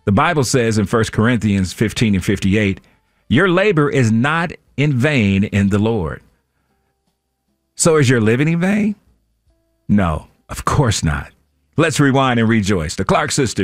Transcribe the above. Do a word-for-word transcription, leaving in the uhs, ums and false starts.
The Bible says in First Corinthians fifteen and fifty-eight, your labor is not in vain in the Lord. So is your living in vain? No, of course not. Let's rewind and rejoice. The Clark sisters.